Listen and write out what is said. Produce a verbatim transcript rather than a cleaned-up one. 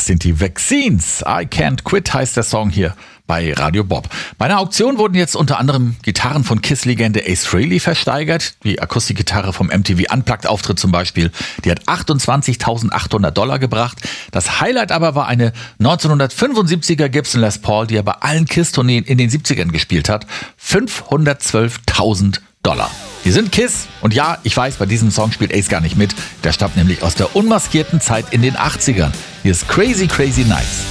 Das sind die Vaccines. I Can't Quit heißt der Song hier bei Radio Bob. Bei einer Auktion wurden jetzt unter anderem Gitarren von Kiss-Legende Ace Frehley versteigert. Die Akustikgitarre vom M T V Unplugged-Auftritt zum Beispiel, die hat achtundzwanzigtausendachthundert Dollar gebracht. Das Highlight aber war eine neunzehnhundertfünfundsiebziger Gibson Les Paul, die er bei allen Kiss-Tourneen in den siebzigern gespielt hat. fünfhundertzwölftausend Dollar. Die sind Kiss. Und ja, ich weiß, bei diesem Song spielt Ace gar nicht mit. Der stammt nämlich aus der unmaskierten Zeit in den achtzigern. Hier ist Crazy Crazy Nights.